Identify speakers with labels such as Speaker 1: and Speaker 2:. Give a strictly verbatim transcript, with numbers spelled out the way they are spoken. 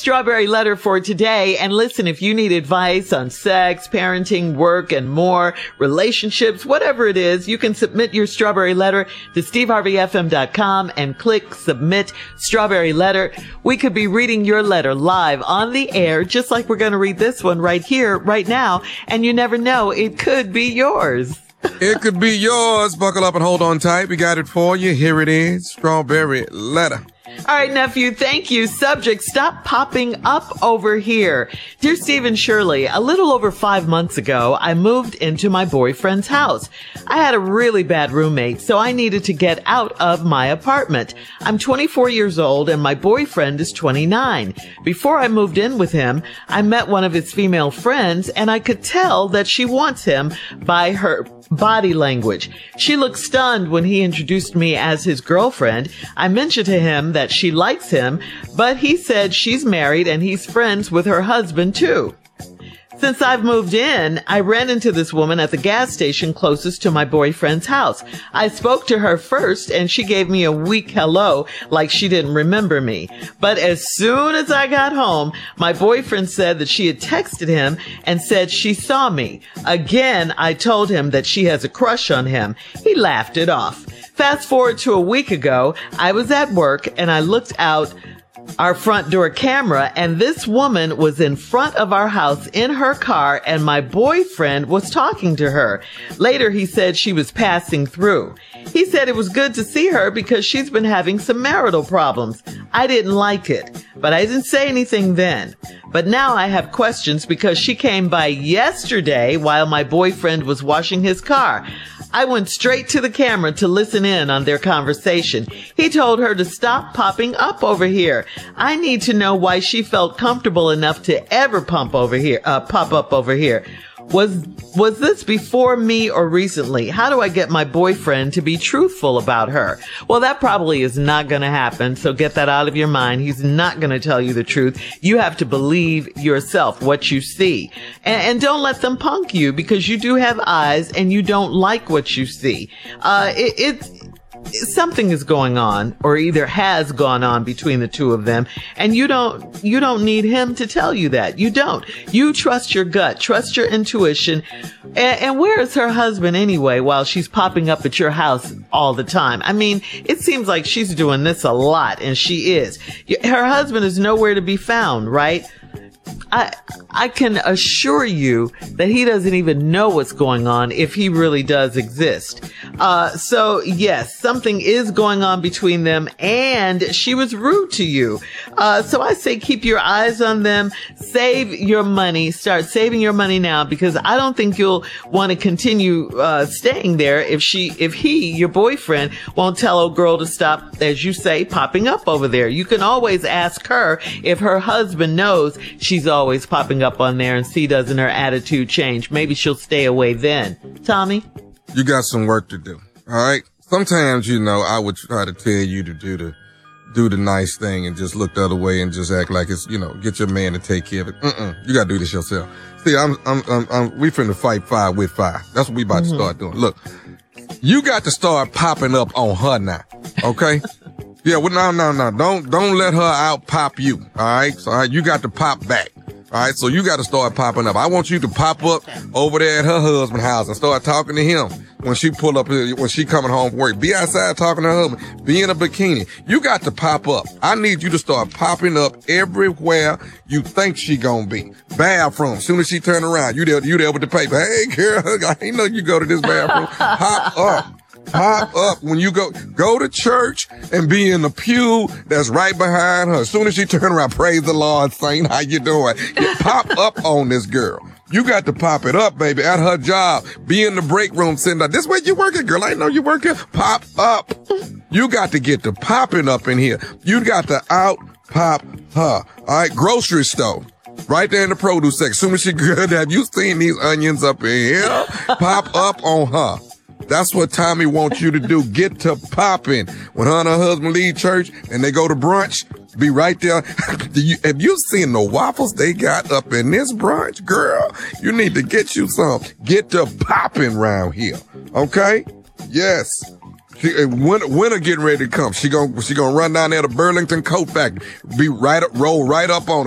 Speaker 1: Strawberry Letter for today. And listen, if you need advice on sex, parenting, work, and more, relationships, whatever it is, you can submit your Strawberry Letter to steve harvey f m dot com and click Submit Strawberry Letter. We could be reading your letter live on the air, just like we're going to read this one right here, right now. And you never know, it could be yours.
Speaker 2: It could be yours. Buckle up and hold on tight. We got it for you. Here it is. Strawberry Letter.
Speaker 1: All right, nephew, thank you. Subject, stop popping up over here. Dear Steve and Shirley, a little over five months ago, I moved into my boyfriend's house. I had a really bad roommate, so I needed to get out of my apartment. I'm twenty-four years old and my boyfriend is twenty-nine. Before I moved in with him, I met one of his female friends and I could tell that she wants him by her body language. She looked stunned when he introduced me as his girlfriend. I mentioned to him that she likes him, but he said she's married and he's friends with her husband too. Since I've moved in, I ran into this woman at the gas station closest to my boyfriend's house. I spoke to her first and she gave me a weak hello like she didn't remember me. But as soon as I got home, my boyfriend said that she had texted him and said she saw me. Again, I told him that she has a crush on him. He laughed it off. Fast forward to a week ago, I was at work and I looked out our front door camera and this woman was in front of our house in her car and my boyfriend was talking to her. Later, he said she was passing through. He said it was good to see her because she's been having some marital problems. I didn't like it, but I didn't say anything then. But now I have questions because she came by yesterday while my boyfriend was washing his car. I went straight to the camera to listen in on their conversation. He told her to stop popping up over here. I need to know why she felt comfortable enough to ever pump over here, uh, pop up over here. Was, was this before me or recently? How do I get my boyfriend to be truthful about her? Well, that probably is not going to happen. So get that out of your mind. He's not going to tell you the truth. You have to believe yourself, what you see. And, and don't let them punk you because you do have eyes and you don't like what you see. Uh, it, it's, something is going on or either has gone on between the two of them. And you don't, you don't need him to tell you that. You don't. You trust your gut, trust your intuition. And, and where is her husband anyway while she's popping up at your house all the time? I mean, it seems like she's doing this a lot and she is. Her husband is nowhere to be found, right? I I can assure you that he doesn't even know what's going on if he really does exist. Uh, so yes, something is going on between them and she was rude to you. Uh, so I say keep your eyes on them, save your money, start saving your money now because I don't think you'll want to continue, uh, staying there if she, if he, your boyfriend won't tell old girl to stop, as you say, popping up over there. You can always ask her if her husband knows she's always popping up on there and see doesn't her attitude change. Maybe she'll stay away then. Tommy?
Speaker 2: You got some work to do. All right. Sometimes, you know, I would try to tell you to do the, do the nice thing and just look the other way and just act like it's, you know, get your man to take care of it. Mm-mm. You got to do this yourself. See, I'm, I'm, I'm, I'm we finna fight fire with fire. That's what we about mm-hmm. to start doing. Look, you got to start popping up on her now. Okay? Yeah, well, no, no, no. Don't, don't let her out pop you. All right. So all right, you got to pop back. All right. So you got to start popping up. I want you to pop up over there at her husband's house and start talking to him when she pull up, when she coming home from work. Be outside talking to her husband. Be in a bikini. You got to pop up. I need you to start popping up everywhere you think she gonna be. Bathroom. Soon as she turn around, you there, you there with the paper. Hey, girl, I ain't know you go to this bathroom. Pop up. Pop up when you go, go to church and be in the pew that's right behind her. As soon as she turn around, praise the Lord, saint, how you doing? You pop up on this girl. You got to pop it up, baby, at her job. Be in the break room sitting there. This way you working, girl. I know you working. Pop up. You got to get the popping up in here. You got to out pop her. All right. Grocery store. Right there in the produce section. As soon as she good, have you seen these onions up in here? Pop up on her. That's what Tommy wants you to do. Get to popping. When her and her husband leave church and they go to brunch, be right there. Do you, have you seen the waffles they got up in this brunch? Girl, you need to get you some. Get to popping round here. Okay? Yes. She, winter, winter getting ready to come. She gonna, she gonna run down there to Burlington Coat Factory. Be right up, roll right up on